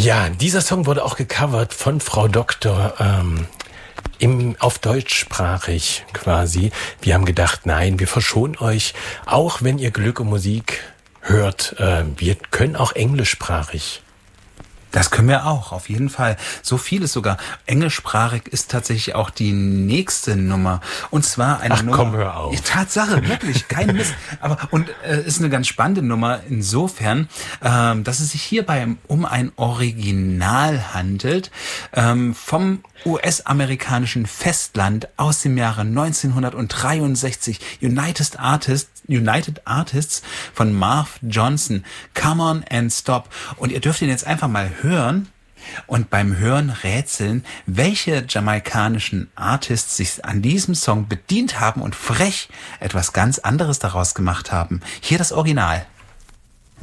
Ja, dieser Song wurde auch gecovert von Frau Doktor, auf deutschsprachig quasi. Wir haben gedacht, nein, wir verschonen euch, auch wenn ihr Glück und Musik hört. Wir können auch englischsprachig. Das können wir auch, auf jeden Fall. So vieles sogar. Englischsprachig ist tatsächlich auch die nächste Nummer. Und zwar eine Nummer. Komm, hör auf. Tatsache, wirklich, kein Mist. Und ist eine ganz spannende Nummer insofern, dass es sich hierbei um ein Original handelt, vom US-amerikanischen Festland aus dem Jahre 1963. United Artists von Marv Johnson. Come on and stop. Und ihr dürft ihn jetzt einfach mal hören und beim Hören rätseln, welche jamaikanischen Artists sich an diesem Song bedient haben und frech etwas ganz anderes daraus gemacht haben. Hier das Original.